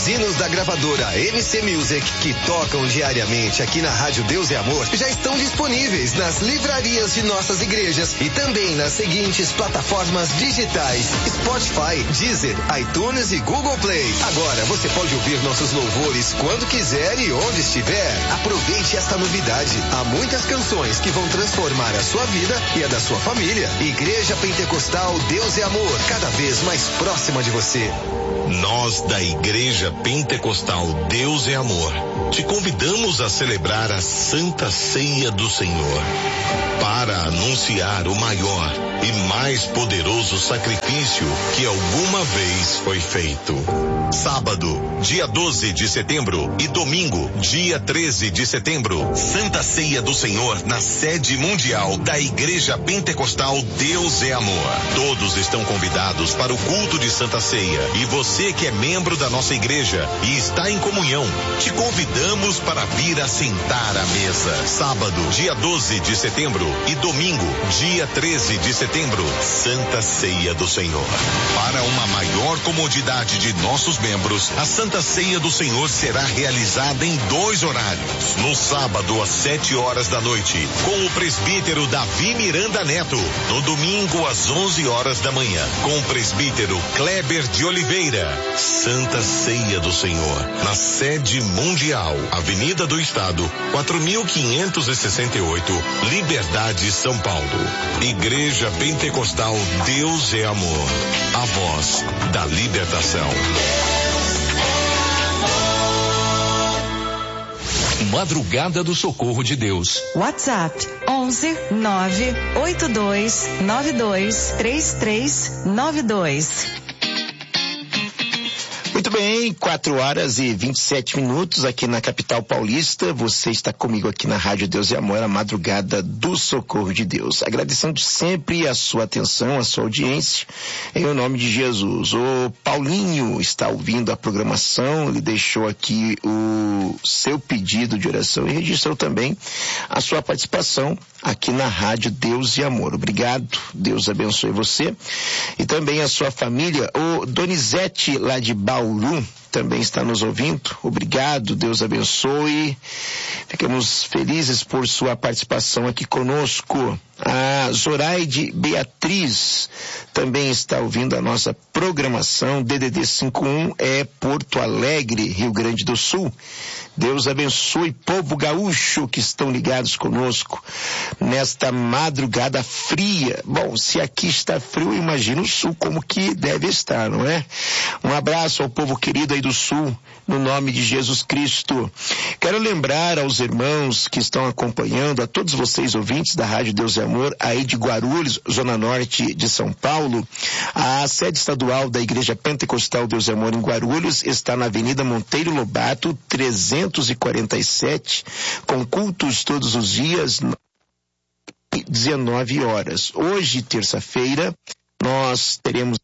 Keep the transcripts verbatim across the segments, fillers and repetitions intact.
Os hinos da gravadora M C Music, que tocam diariamente aqui na Rádio Deus e Amor, já estão disponíveis nas livrarias de nossas igrejas e também nas seguintes plataformas digitais: Spotify, Deezer, iTunes e Google Play. Agora você pode ouvir nossos louvores quando quiser e onde estiver. Aproveite esta novidade. Há muitas canções que vão transformar a sua vida e a da sua família. Igreja Pentecostal Deus e Amor, cada vez mais próxima de você. Nós da Igreja Pentecostal Deus e Amor te convidamos a celebrar a Santa Ceia do Senhor para anunciar o maior e mais poderoso sacrifício que alguma vez foi feito. Sábado, dia doze de setembro e domingo, dia treze de setembro, Santa Ceia do Senhor na sede mundial da Igreja Pentecostal Deus é Amor. Todos estão convidados para o culto de Santa Ceia e você que é membro da nossa igreja e está em comunhão, te convidamos para vir assentar à mesa. Sábado, dia doze de setembro e domingo, dia treze de setembro, Santa Ceia do Senhor. Para uma maior comodidade de nossos membros, a Santa Ceia do Senhor será realizada em dois horários. No sábado, às sete horas da noite, com o presbítero Davi Miranda Neto. No domingo, às onze horas da manhã, com o presbítero Kleber de Oliveira. Santa Ceia do Senhor, na sede mundial, Avenida do Estado, quatro mil quinhentos e sessenta e oito, Liberdade, São Paulo. Igreja Pentecostal Deus é Amor, a voz da libertação. Madrugada do Socorro de Deus. WhatsApp onze nove oito dois nove dois três três nove dois. Muito bem, quatro horas e vinte e sete minutos aqui na capital paulista. Você está comigo aqui na Rádio Deus e Amor, a madrugada do Socorro de Deus. Agradecendo sempre a sua atenção, a sua audiência, em o nome de Jesus. O Paulinho está ouvindo a programação, ele deixou aqui o seu pedido de oração e registrou também a sua participação aqui na Rádio Deus e Amor. Obrigado, Deus abençoe você e também a sua família. O Donizete, lá de Bauru, também está nos ouvindo. Obrigado, Deus abençoe. Ficamos felizes por sua participação aqui conosco. A Zoraide Beatriz também está ouvindo a nossa programação. D D D cinquenta e um é Porto Alegre, Rio Grande do Sul. Deus abençoe, povo gaúcho que estão ligados conosco nesta madrugada fria. Bom, se aqui está frio, imagina o sul como que deve estar, não é? Um abraço ao povo querido aí do sul, no nome de Jesus Cristo. Quero lembrar aos irmãos que estão acompanhando, a todos vocês ouvintes da Rádio Deus e Amor, aí de Guarulhos, zona norte de São Paulo, a sede estadual da Igreja Pentecostal Deus e Amor em Guarulhos está na Avenida Monteiro Lobato, trezentos e quarenta e sete, com cultos todos os dias, dezenove horas. Hoje, terça-feira, nós teremos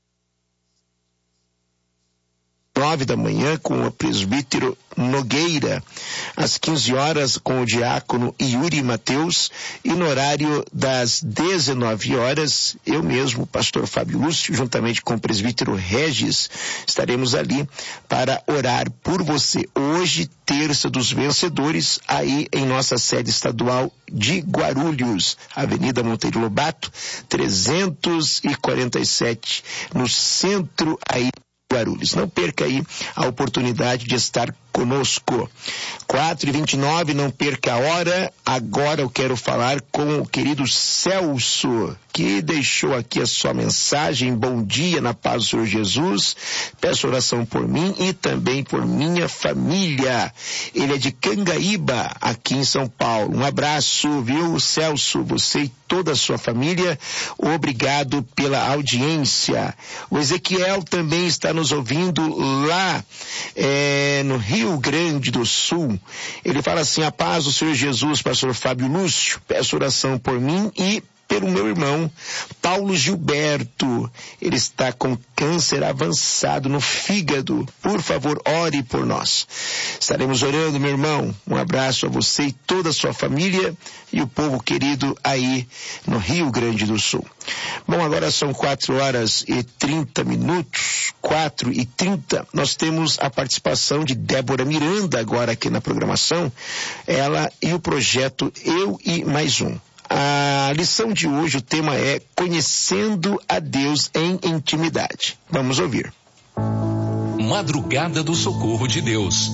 nove da manhã com o presbítero Nogueira, às quinze horas com o diácono Yuri Mateus e no horário das dezenove horas, eu mesmo, pastor Fábio Lúcio, juntamente com o presbítero Regis, estaremos ali para orar por você. Hoje, terça dos vencedores, aí em nossa sede estadual de Guarulhos, Avenida Monteiro Lobato, trezentos e quarenta e sete, no centro aí Guarulhos. Não perca aí a oportunidade de estar conosco. quatro e vinte e nove, não perca a hora. Agora eu quero falar com o querido Celso, que deixou aqui a sua mensagem. Bom dia, na paz do Senhor Jesus. Peço oração por mim e também por minha família. Ele é de Cangaíba, aqui em São Paulo. Um abraço, viu, Celso? Você e toda a sua família. Obrigado pela audiência. O Ezequiel também está nos ouvindo lá é, no Rio Grande do Sul. Ele fala assim: a paz do Senhor Jesus, pastor Fábio Lúcio. Peço oração por mim e pelo meu irmão Paulo Gilberto. Ele está com câncer avançado no fígado. Por favor, ore por nós. Estaremos orando, meu irmão. Um abraço a você e toda a sua família e o povo querido aí no Rio Grande do Sul. Bom, agora são quatro horas e trinta minutos. quatro e trinta, nós temos a participação de Débora Miranda agora aqui na programação, ela e o projeto Eu e Mais Um. A lição de hoje, o tema é Conhecendo a Deus em Intimidade. Vamos ouvir. Madrugada do Socorro de Deus.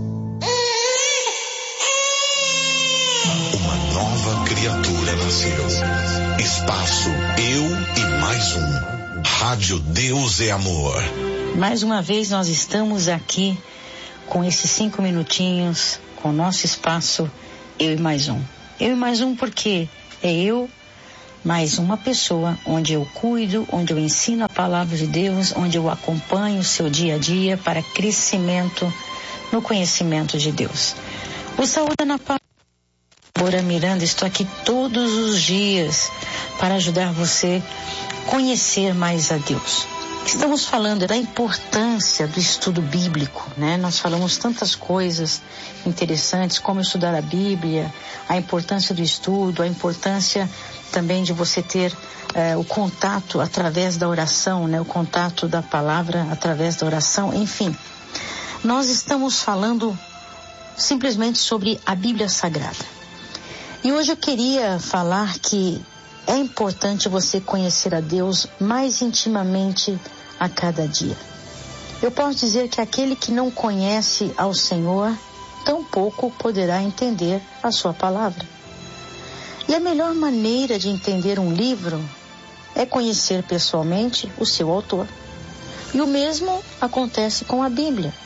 Uma nova criatura nasceu. Espaço Eu e Mais Um. Rádio Deus é Amor. Mais uma vez nós estamos aqui com esses cinco minutinhos, com o nosso espaço Eu e Mais Um. Eu e Mais Um porque é eu mais uma pessoa onde eu cuido, onde eu ensino a palavra de Deus, onde eu acompanho o seu dia a dia para crescimento no conhecimento de Deus. O Saúde na Palavra. Débora Miranda, estou aqui todos os dias para ajudar você a conhecer mais a Deus. Estamos falando da importância do estudo bíblico, né? Nós falamos tantas coisas interessantes, como estudar a Bíblia, a importância do estudo, a importância também de você ter eh, o contato através da oração, né? O contato da palavra através da oração, enfim. Nós estamos falando simplesmente sobre a Bíblia Sagrada. E hoje eu queria falar que é importante você conhecer a Deus mais intimamente a cada dia. Eu posso dizer que aquele que não conhece ao Senhor, tampouco poderá entender a sua palavra. E a melhor maneira de entender um livro é conhecer pessoalmente o seu autor. E o mesmo acontece com a Bíblia.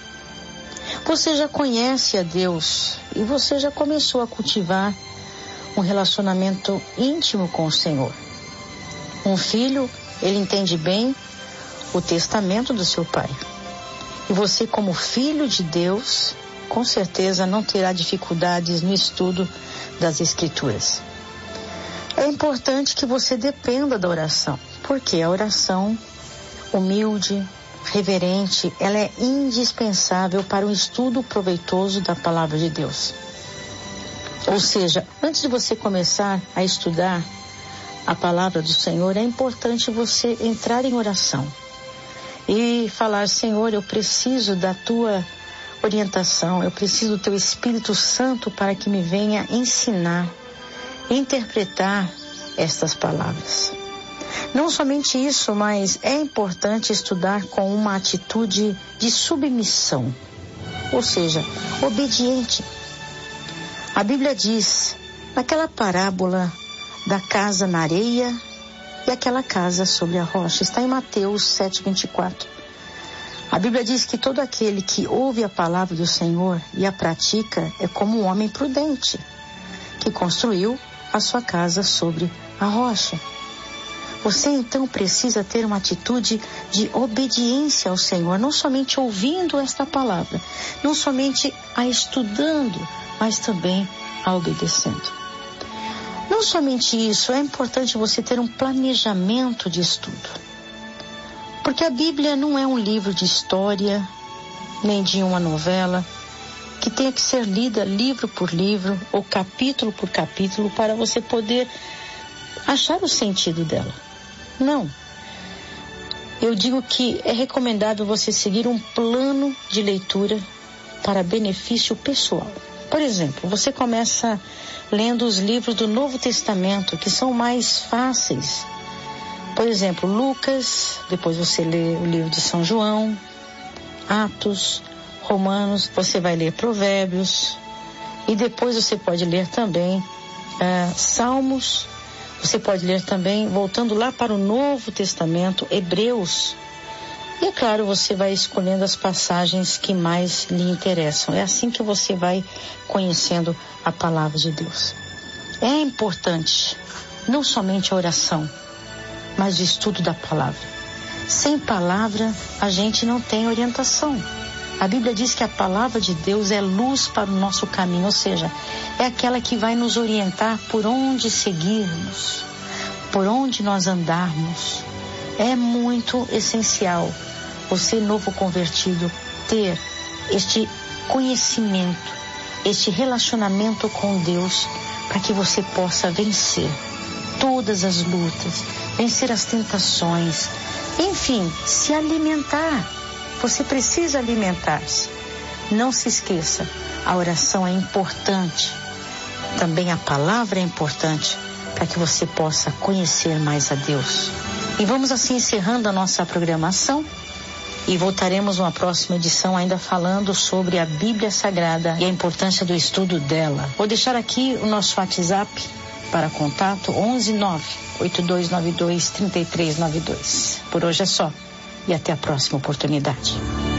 Você já conhece a Deus e você já começou a cultivar um relacionamento íntimo com o Senhor. Um filho, ele entende bem o testamento do seu pai. E você, como filho de Deus, com certeza não terá dificuldades no estudo das Escrituras. É importante que você dependa da oração, porque a oração humilde, reverente, ela é indispensável para o estudo proveitoso da palavra de Deus. Ou seja, antes de você começar a estudar a palavra do Senhor, é importante você entrar em oração e falar: Senhor, eu preciso da tua orientação, eu preciso do teu Espírito Santo para que me venha ensinar, interpretar estas palavras. Não somente isso, mas é importante estudar com uma atitude de submissão, ou seja, obediente. A Bíblia diz, naquela parábola da casa na areia e aquela casa sobre a rocha, está em Mateus sete, vinte e quatro. A Bíblia diz que todo aquele que ouve a palavra do Senhor e a pratica é como um homem prudente, que construiu a sua casa sobre a rocha. Você então precisa ter uma atitude de obediência ao Senhor, não somente ouvindo esta palavra, não somente a estudando, mas também a obedecendo. Não somente isso, é importante você ter um planejamento de estudo. Porque a Bíblia não é um livro de história, nem de uma novela, que tenha que ser lida livro por livro, ou capítulo por capítulo, para você poder achar o sentido dela. Não. Eu digo que é recomendável você seguir um plano de leitura para benefício pessoal. Por exemplo, você começa lendo os livros do Novo Testamento, que são mais fáceis. Por exemplo, Lucas, depois você lê o livro de São João, Atos, Romanos, você vai ler Provérbios, e depois você pode ler também uh, Salmos, você pode ler também, voltando lá para o Novo Testamento, Hebreus. E é claro, você vai escolhendo as passagens que mais lhe interessam. É assim que você vai conhecendo a palavra de Deus. É importante, não somente a oração, mas o estudo da palavra. Sem palavra, a gente não tem orientação. A Bíblia diz que a palavra de Deus é luz para o nosso caminho, ou seja, é aquela que vai nos orientar por onde seguirmos, por onde nós andarmos. É muito essencial você, novo convertido, ter este conhecimento, este relacionamento com Deus, para que você possa vencer todas as lutas, vencer as tentações, enfim, se alimentar Você precisa alimentar-se. Não se esqueça, a oração é importante. Também a palavra é importante para que você possa conhecer mais a Deus. E vamos assim encerrando a nossa programação e voltaremos numa próxima edição ainda falando sobre a Bíblia Sagrada e a importância do estudo dela. Vou deixar aqui o nosso WhatsApp para contato onze nove oito dois nove dois três três nove dois. Por hoje é só e até a próxima oportunidade.